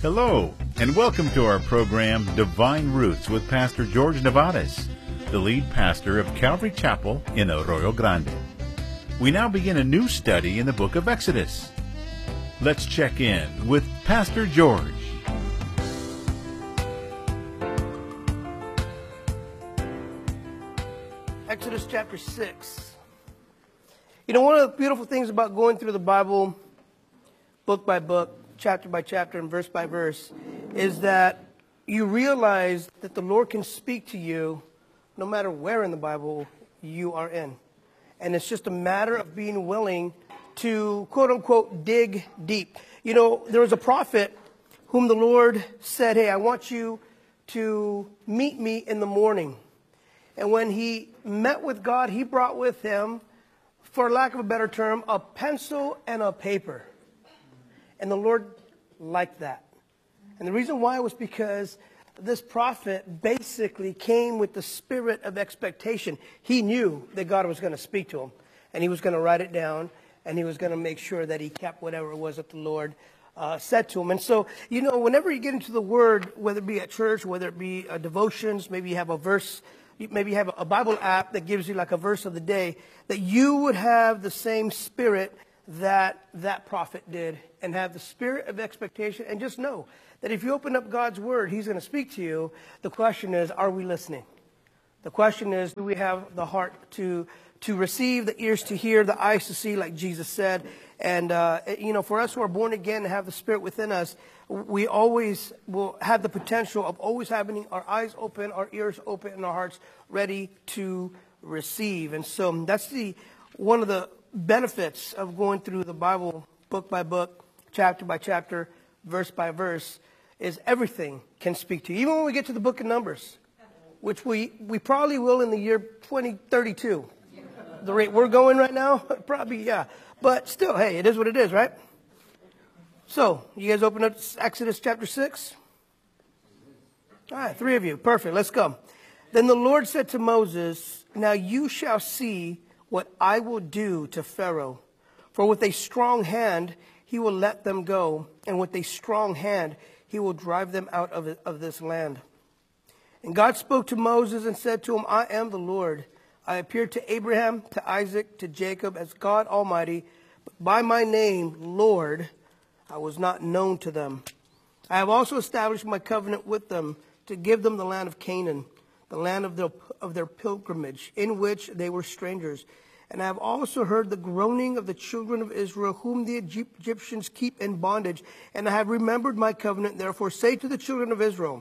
Hello, and welcome to our program, Divine Roots, with Pastor George Nevares, the lead pastor of Calvary Chapel in Arroyo Grande. We now begin a new study in the book of Exodus. Let's check in with Pastor George. Exodus chapter 6. You know, one of the beautiful things about going through the Bible, book by book, chapter by chapter, and verse by verse, is that you realize that the Lord can speak to you no matter where in the Bible you are in. And it's just a matter of being willing to, quote unquote, dig deep. You know, there was a prophet whom the Lord said, hey, I want you to meet me in the morning. And when he met with God, he brought with him, for lack of a better term, a pencil and a paper. And the Lord liked that. And the reason why was because this prophet basically came with the spirit of expectation. He knew that God was going to speak to him, and he was going to write it down, and he was going to make sure that he kept whatever it was that the Lord said to him. And so, you know, whenever you get into the Word, whether it be at church, whether it be devotions, maybe you have a verse, maybe you have a Bible app that gives you like a verse of the day, that you would have the same spirit that prophet did, and have the spirit of expectation, and just know that if you open up God's Word, He's going to speak to you. The question is, are we listening? The question is, do we have the heart to receive, the ears to hear, the eyes to see, like Jesus said? And, you know, for us who are born again and have the Spirit within us, we always will have the potential of always having our eyes open, our ears open, and our hearts ready to receive. And so that's one of the benefits of going through the Bible book by book, chapter by chapter, verse by verse, is everything can speak to you. Even when we get to the book of Numbers, which we probably will in the year 2032. The rate we're going right now, probably, yeah. But still, hey, it is what it is, right? So, you guys open up Exodus chapter 6? All right, 3 of you. Perfect. Let's go. Then the Lord said to Moses, now you shall see what I will do to Pharaoh. For with a strong hand he will let them go, and with a strong hand he will drive them out of this land. And God spoke to Moses and said to him, I am the Lord. I appeared to Abraham, to Isaac, to Jacob as God Almighty, but by my name, Lord, I was not known to them. I have also established my covenant with them to give them the land of Canaan, the land of their pilgrimage, in which they were strangers. And I have also heard the groaning of the children of Israel, whom the Egyptians keep in bondage. And I have remembered my covenant. Therefore say to the children of Israel,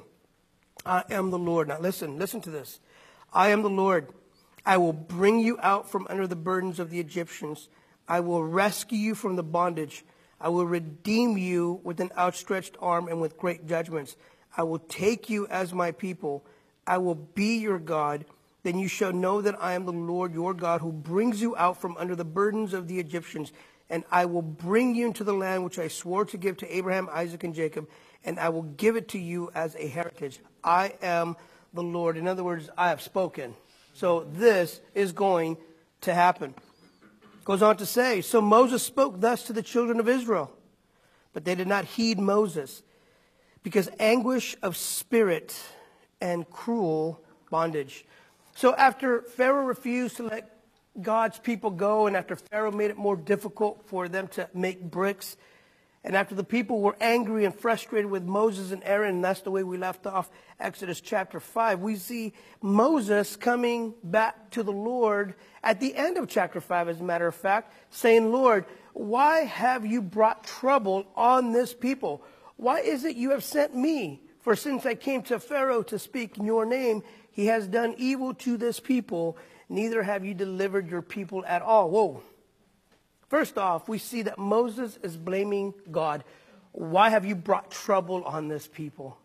I am the Lord. Now listen to this. I am the Lord. I will bring you out from under the burdens of the Egyptians. I will rescue you from the bondage. I will redeem you with an outstretched arm and with great judgments. I will take you as my people. I will be your God. Then you shall know that I am the Lord your God, who brings you out from under the burdens of the Egyptians. And I will bring you into the land which I swore to give to Abraham, Isaac, and Jacob, and I will give it to you as a heritage. I am the Lord. In other words, I have spoken. So this is going to happen. Goes on to say, so Moses spoke thus to the children of Israel, but they did not heed Moses, because anguish of spirit and cruel bondage. So after Pharaoh refused to let God's people go, and after Pharaoh made it more difficult for them to make bricks, and after the people were angry and frustrated with Moses and Aaron, and that's the way we left off Exodus chapter 5, we see Moses coming back to the Lord at the end of chapter 5, as a matter of fact, saying, Lord, why have you brought trouble on this people? Why is it you have sent me? For since I came to Pharaoh to speak in your name, he has done evil to this people, neither have you delivered your people at all. Whoa. First off, we see that Moses is blaming God. Why have you brought trouble on this people?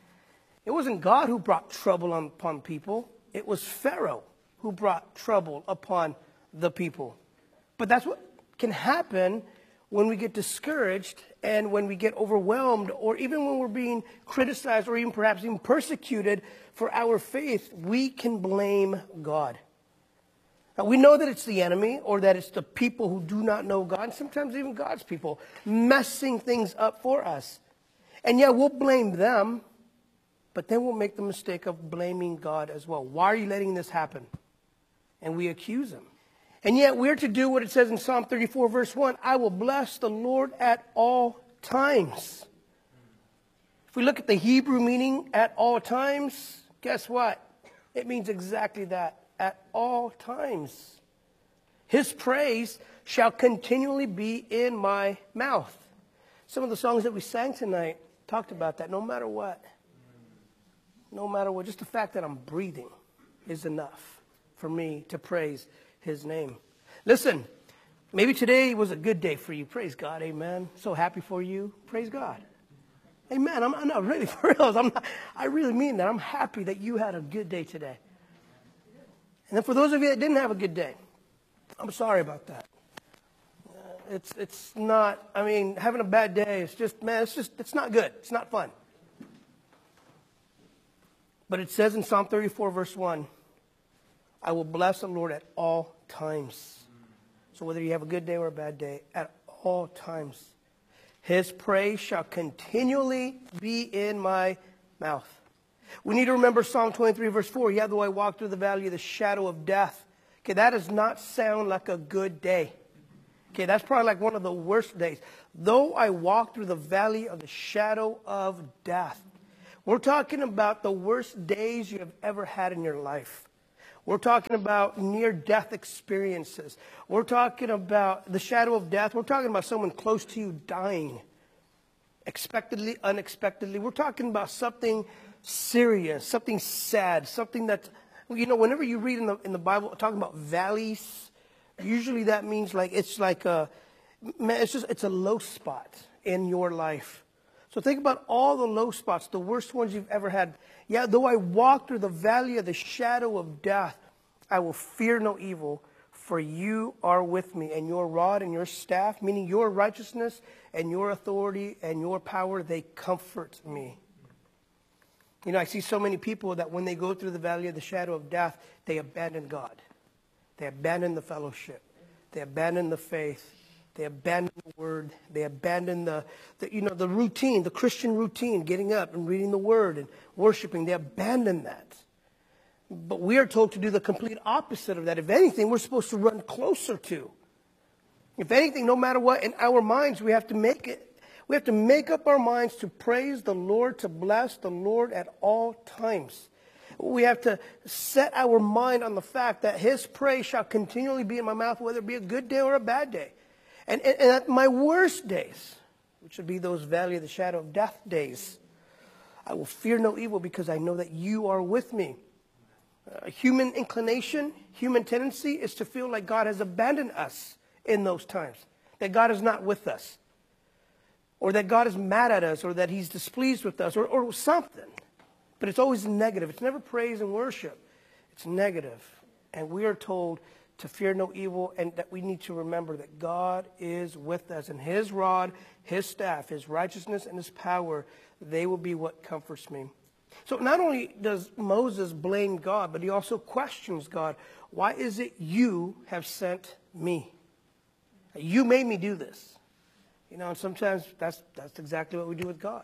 It wasn't God who brought trouble upon people. It was Pharaoh who brought trouble upon the people. But that's what can happen when we get discouraged and when we get overwhelmed, or even when we're being criticized or even perhaps even persecuted for our faith. We can blame God. Now, we know that it's the enemy, or that it's the people who do not know God, and sometimes even God's people, messing things up for us. And yeah, we'll blame them, but then we'll make the mistake of blaming God as well. Why are you letting this happen? And we accuse him. And yet we're to do what it says in Psalm 34, verse 1, I will bless the Lord at all times. If we look at the Hebrew meaning at all times, guess what? It means exactly that, at all times. His praise shall continually be in my mouth. Some of the songs that we sang tonight talked about that. No matter what, just the fact that I'm breathing is enough for me to praise his name. Listen, maybe today was a good day for you. Praise God, amen. So happy for you. Praise God. Amen. I'm not really for real. I really mean that. I'm happy that you had a good day today. And then for those of you that didn't have a good day, I'm sorry about that. It's not, I mean, having a bad day, it's not good. It's not fun. But it says in Psalm 34, verse 1, I will bless the Lord at all times. So whether you have a good day or a bad day, at all times, his praise shall continually be in my mouth. We need to remember Psalm 23, verse 4. Yet though I walk through the valley of the shadow of death. Okay, that does not sound like a good day. Okay, that's probably like one of the worst days. Though I walk through the valley of the shadow of death. We're talking about the worst days you have ever had in your life. We're talking about near-death experiences. We're talking about the shadow of death. We're talking about someone close to you dying. Expectedly, unexpectedly. We're talking about something serious, something sad, something that, you know, whenever you read in the Bible talking about valleys, usually that means like it's a low spot in your life. So think about all the low spots, the worst ones you've ever had. Yeah, though I walk through the valley of the shadow of death, I will fear no evil, for you are with me, and your rod and your staff, meaning your righteousness and your authority and your power, they comfort me. You know, I see so many people that when they go through the valley of the shadow of death, they abandon God. They abandon the fellowship. They abandon the faith. They abandon the word. They abandon the routine, the Christian routine, getting up and reading the word and worshiping. They abandon that. But we are told to do the complete opposite of that. If anything, we're supposed to run closer to. If anything, no matter what, in our minds, we have to make up our minds to praise the Lord, to bless the Lord at all times. We have to set our mind on the fact that his praise shall continually be in my mouth, whether it be a good day or a bad day. And at my worst days, which would be those valley of the shadow of death days, I will fear no evil because I know that you are with me. Human inclination, human tendency is to feel like God has abandoned us in those times, that God is not with us, or that God is mad at us, or that he's displeased with us, or something. But it's always negative. It's never praise and worship. It's negative. And we are told to fear no evil, and that we need to remember that God is with us, and his rod, his staff, his righteousness, and his power, they will be what comforts me. So not only does Moses blame God, but he also questions God. Why is it you have sent me? You made me do this. You know, and sometimes that's exactly what we do with God.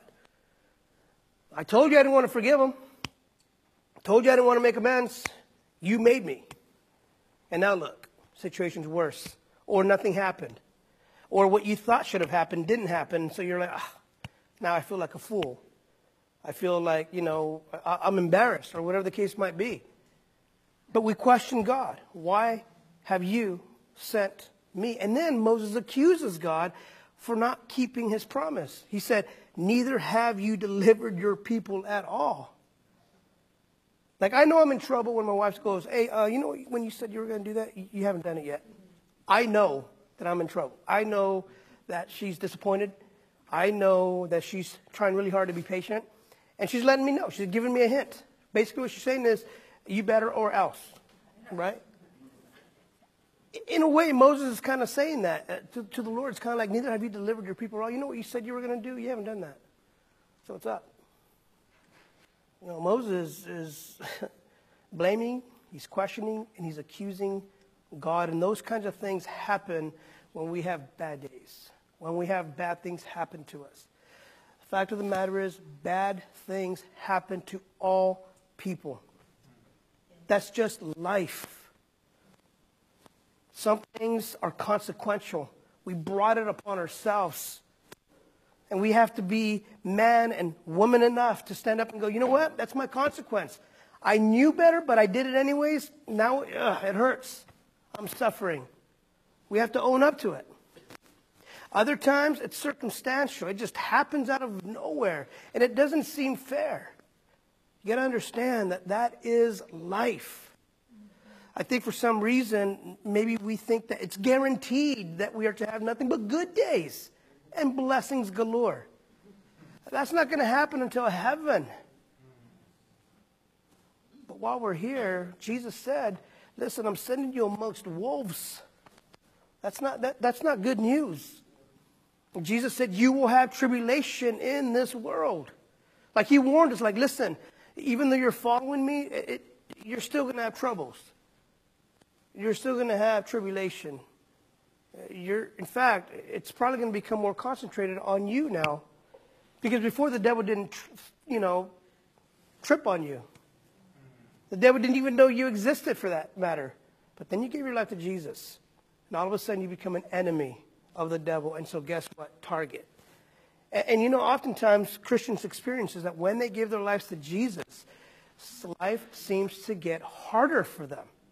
I told you I didn't want to forgive him. I told you I didn't want to make amends. You made me. And now look, situation's worse. Or nothing happened. Or what you thought should have happened didn't happen. So you're like, now I feel like a fool. I feel like, I'm embarrassed, or whatever the case might be. But we question God. Why have you sent me? And then Moses accuses God for not keeping his promise. He said, neither have you delivered your people at all. Like, I know I'm in trouble when my wife goes, hey, when you said you were going to do that, you haven't done it yet. I know that I'm in trouble. I know that she's disappointed. I know that she's trying really hard to be patient. And she's letting me know. She's giving me a hint. Basically what she's saying is, you better or else. Right? In a way, Moses is kind of saying that to the Lord. It's kind of like, neither have you delivered your people at all. You know what you said you were going to do? You haven't done that. So what's up? Moses is blaming, he's questioning, and he's accusing God. And those kinds of things happen when we have bad days, when we have bad things happen to us. The fact of the matter is, bad things happen to all people. That's just life. Some things are consequential. We brought it upon ourselves. And we have to be man and woman enough to stand up and go, you know what? That's my consequence. I knew better, but I did it anyways. Now it hurts. I'm suffering. We have to own up to it. Other times, it's circumstantial. It just happens out of nowhere, and it doesn't seem fair. You got to understand that that is life. I think for some reason, maybe we think that it's guaranteed that we are to have nothing but good days and blessings galore. That's not going to happen until heaven. But while we're here, Jesus said, listen, I'm sending you amongst wolves. That's not good news. Jesus said, you will have tribulation in this world. Like he warned us, like, listen, even though you're following me, you're still going to have troubles. You're still going to have tribulation. In fact, it's probably going to become more concentrated on you now. Because before the devil didn't, trip on you. The devil didn't even know you existed for that matter. But then you gave your life to Jesus. And all of a sudden you become an enemy of the devil. And so guess what? Target. And oftentimes Christians experience is that when they give their lives to Jesus, life seems to get harder for them.